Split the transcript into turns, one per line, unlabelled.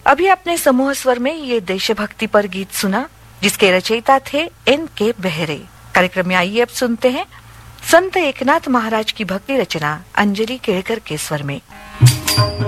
अभी आपने समूह स्वर में ये देशभक्ति पर गीत सुना, जिसके रचयिता थे N.K. बेहरे। कार्यक्रम में आइए अब सुनते हैं संत एकनाथ महाराज की भक्ति रचना अंजलि केळकर के स्वर में।